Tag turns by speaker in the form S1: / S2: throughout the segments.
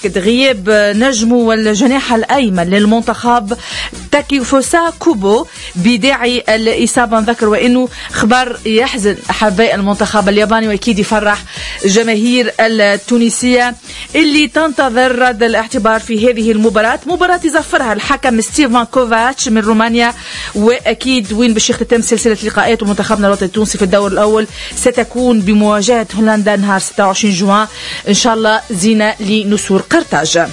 S1: تؤكد غياب نجمه والجناح الأيمن للمنتخب تاكيفوسا كوبو بداعي الإصابة. نذكر وإنه خبر يحزن أحباء المنتخب الياباني وأكيد يفرح جماهير التونسية اللي تنتظر رد الاعتبار في هذه المباراة. مباراة يزفرها الحكم ستيفان كوفاتش من رومانيا، وأكيد وين باش يختتم سلسلة لقاءات ومنتخبنا الوطني التونسي في الدور الأول ستكون بمواجهة هولندا نهار 26 جوان إن شاء الله زينة لنسور قرطاج.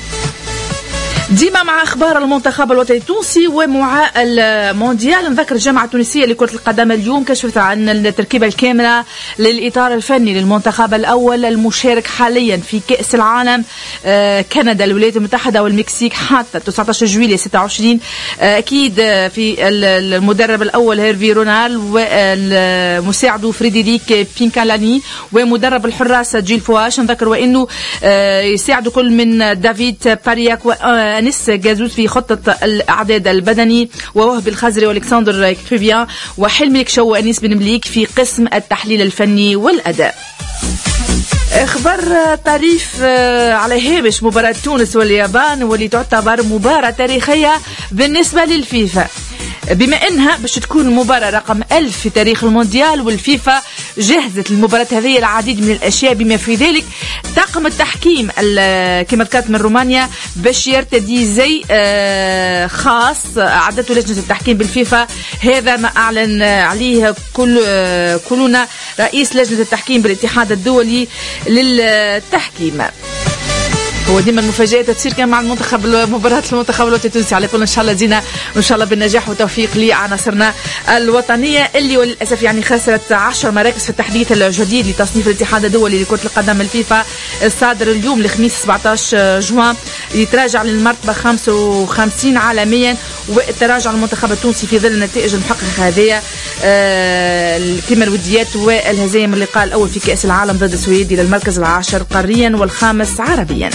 S1: ديما مع أخبار المنتخب الوطني التونسي ومع المونديال. نذكر الجامعة التونسية لكرة القدم اليوم كشفت عن التركيبة الكاملة للإطار الفني للمنتخب الأول المشارك حاليا في كأس العالم كندا الولايات المتحدة والمكسيك حتى 19 جويلية 26. أكيد في المدرب الأول هيرفي رونال والمساعد فريدريك بينكالاني ومدرب الحراس جيل فواش. نذكر وإنه يساعد كل من دافيد بارياك أنيس جازوت في خطة الأعداد البدني، ووهب الخزري والكسندر كريفيان وحلمي الكشو وأنيس بن مليك في قسم التحليل الفني والأداء. اخبار طريف على هامش مباراة تونس واليابان واللي تعتبر مباراة تاريخية بالنسبة للفيفا، بما انها باش تكون المباراة رقم 1000 في تاريخ المونديال، والفيفا جهزت المباراة هذه العديد من الاشياء بما في ذلك طاقم التحكيم كما ذكرت من رومانيا باش يرتدي زي خاص اعدته لجنة التحكيم بالفيفا. هذا ما اعلن عليه كلنا رئيس لجنة التحكيم بالاتحاد الدولي للتحكيم. هو ديما المفاجآت تصير كان مع المنتخب مباراة المنتخب الوطني التونسي. على كل ان شاء الله زينا وان شاء الله بالنجاح والتوفيق لعناصرنا الوطنية اللي وللاسف يعني خسرت 10 مراكز في التحديث الجديد لتصنيف الاتحاد الدولي لكرة القدم الفيفا الصادر اليوم الخميس 17 جوان، يتراجع للمرتبة 55 عالميا، وتراجع المنتخب التونسي في ظل النتائج المحققة هذه كما الوديات والهزائم اللقاء الأول في كأس العالم ضد السويد إلى المركز العاشر قاريا والخامس عربيا.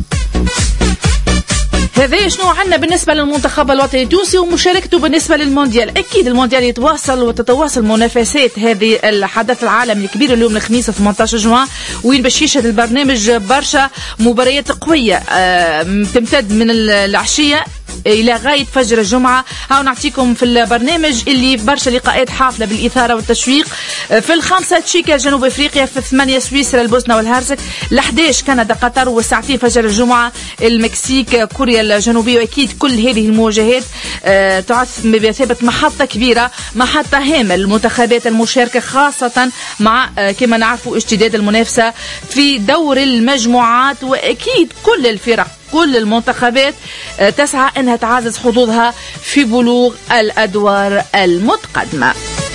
S1: هذا شنو عندنا بالنسبة للمنتخب الوطني التونسي ومشاركته بالنسبة للمونديال. أكيد المونديال يتواصل وتتواصل منافسات هذه الحدث العالمي الكبير اليوم الخميس 18 جوان، وين باش يشهد البرنامج برشا مباريات قوية تمتد من العشية إلى غاية فجر الجمعة. هاو نعطيكم في البرنامج اللي برشا لقاءات حافلة بالإثارة والتشويق. في 5 تشيكا جنوب أفريقيا، في 8 سويسرا البوسنة والهرسك، 11 كندا قطر، والساعتين فجر الجمعة المكسيك كوريا الجنوبية. وأكيد كل هذه المواجهات تعد بمثابة محطة كبيرة، محطة هامة للمنتخبات المشاركة، خاصة مع كما نعرفوا اشتداد المنافسة في دور المجموعات. وأكيد كل الفرق كل المنتخبات تسعى أنها تعزز حظوظها في بلوغ الأدوار المتقدمة.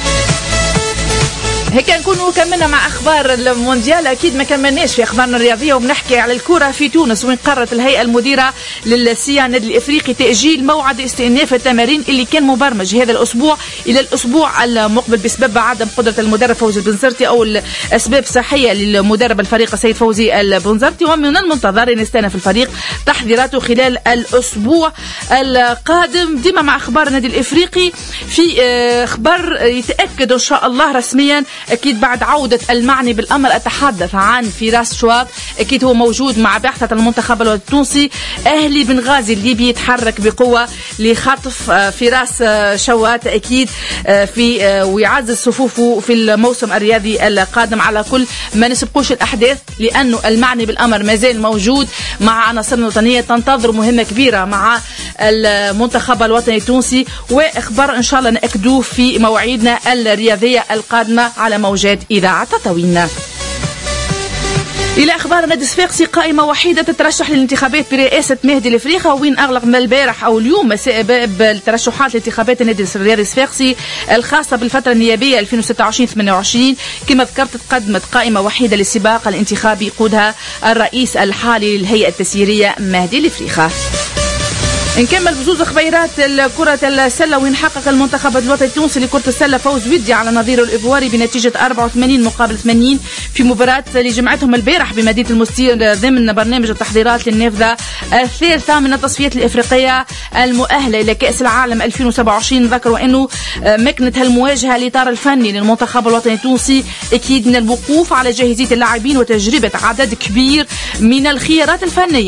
S1: هيك نكونوا كملنا مع أخبار المونديال. أكيد ما كملناش في أخبارنا الرياضية وبنحكي على الكرة في تونس، وين قررت الهيئة المديرة للسيا النادي الإفريقي تأجيل موعد استئناف التمارين اللي كان مبرمج هذا الأسبوع إلى الأسبوع المقبل بسبب عدم قدرة المدرب فوزي البنزرتي أو الأسباب صحية للمدرب الفريق السيد فوزي البنزرتي. ومن المنتظر أن يستأنف الفريق تحضيراته خلال الأسبوع القادم. ديما مع أخبار النادي الإفريقي في خبر يتأكد إن شاء الله رسميا أكيد بعد عودة المعني بالأمر. أتحدث عن فراس شواط، أكيد هو موجود مع بعثة المنتخب التونسي. أهلي بنغازي الليبي يتحرك بقوة لخطف فراس شواط أكيد في ويعزز صفوفه في الموسم الرياضي القادم. على كل ما نسبقوش الأحداث لأنه المعني بالأمر ما زال موجود مع عناصرنا الوطنية، تنتظر مهمة كبيرة مع المنتخب الوطني التونسي، وإخبار إن شاء الله نأكدوه في مواعيدنا الرياضية القادمة على موجات إذاعة تطاوين. إلى أخبار نادي صفاقسي، قائمة وحيدة تترشح للانتخابات برئاسة مهدي الفريخة، وين أغلق من البارح أو اليوم مساء باب الترشحات لانتخابات النادي الرياضي الصفاقسي الخاصة بالفترة النيابية 2026-28. كما ذكرت تقدمت قائمة وحيدة للسباق الانتخابي يقودها الرئيس الحالي للهيئة التسييرية مهدي الفريخة. نكمل بزوز خبيرات كرة السلة، وين حقق المنتخب الوطني التونسي لكرة السلة فوز ودي على نظيره الإيفواري بنتيجة 84-80 في مباراة اللي جمعتهم البارح بمدينة المستير ضمن برنامج التحضيرات للنافذة الثالثة من التصفيات الإفريقية المؤهلة إلى كأس العالم 2027. ذكروا أنه مكنت هالمواجهة الإطار الفني للمنتخب الوطني التونسي أكيد من الوقوف على جاهزية اللاعبين وتجربة عدد كبير من الخيارات الفنية